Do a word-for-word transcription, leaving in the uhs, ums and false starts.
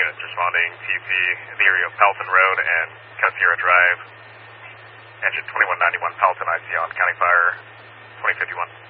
just responding T P in the area of Pelton Road and Casera Drive. Engine twenty-one ninety-one Pelton I C on County Fire twenty fifty-one.